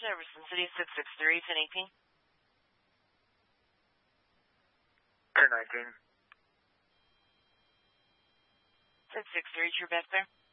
Jefferson City, 663, 1018. 1019. 663, you're back there.